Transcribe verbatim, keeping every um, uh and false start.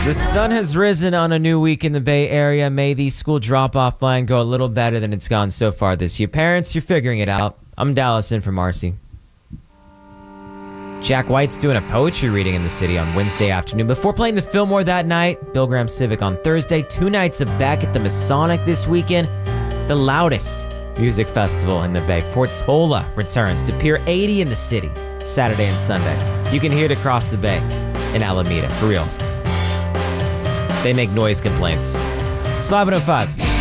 The sun has risen on a new week in the Bay Area. May the school drop-off line go a little better than it's gone so far this year. Parents, you're figuring it out. I'm Dallas in for Marcy. Jack White's doing a poetry reading in the city on Wednesday afternoon before playing the Fillmore that night. Bill Graham Civic on Thursday. Two nights of Beck at the Masonic this weekend. The loudest music festival in the Bay. Portola returns to Pier eighty in the city Saturday and Sunday. You can hear it across the Bay in Alameda, for real. They make noise complaints. It's eleven oh five.